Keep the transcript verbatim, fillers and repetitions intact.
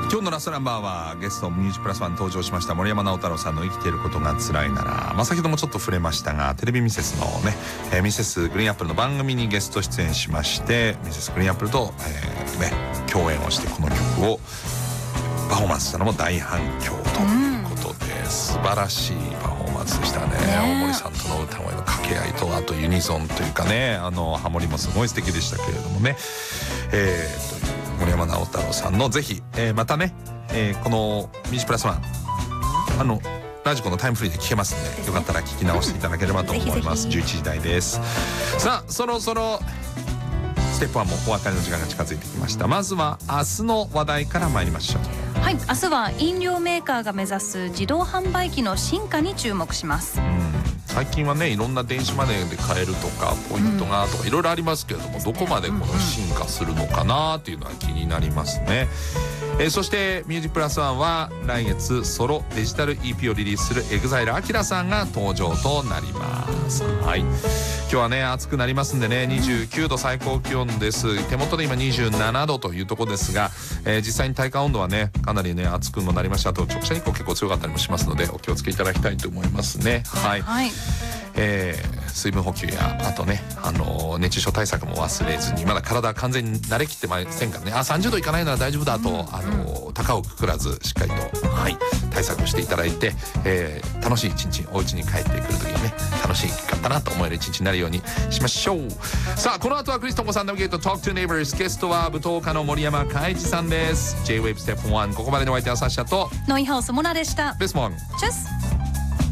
今日のラストナンバーはゲストミュージックプラスワン登場しました森山直太朗さんの生きていることが辛いなら、まあ、先ほどもちょっと触れましたがテレビミセスのね、えー、ミセスグリーンアップルの番組にゲスト出演しましてミセスグリーンアップルと、えーね、共演をしてこの曲をパフォーマンスしたのも大反響ということで、うん、素晴らしいパフォーマンスでしたね。大森さんとの歌声の掛け合いとあとユニゾンというかねあのハモリもすごい素敵でしたけれどもね、えー、という森山直太朗さんのぜひ、えー、またね、えー、このミュージックプラスワンあのラジコのタイムフリーで聴けますんでよかったら聴き直していただければと思います。ぜひぜひじゅういちじ台です。さあそろそろステップワンもお別れの時間が近づいてきました。まずは明日の話題から参りましょう。 はい、明日は飲料メーカーが目指す自動販売機の進化に注目します。 うん最近はねいろんな電子マネーで買えるとかポイントがとかいろいろありますけれども、うん、どこまでこの進化するのかなっていうのは気になりますね。えー、そしてミュージックプラスワンは来月ソロデジタル イーピー をリリースする エグザイル アキラさんが登場となります。はい、今日はね暑くなりますんでねにじゅうきゅうど最高気温です。手元で今にじゅうななどというところですが、えー、実際に体感温度はねかなりね暑くもなりました。あと直射日光結構強かったりもしますのでお気をつけいただきたいと思いますね。はい、はいえー、水分補給やあとね、あのー、熱中症対策も忘れずにまだ体は完全に慣れきってませんからねあさんじゅうどいかないなら大丈夫だと、うん、あのー、高をくくらずしっかりと、はい、対策をしていただいて、えー、楽しい一日お家に帰ってくる時にね楽しかったなと思える一日になるようにしましょう。さあこの後はクリストモさんナビゲート Talk to Neighbors ゲストは舞踏家の森山開一さんです。 J-ウェーブ ステップワンここまでのお相手はサッシャとノイハウスモナでした。 ベスモンチェス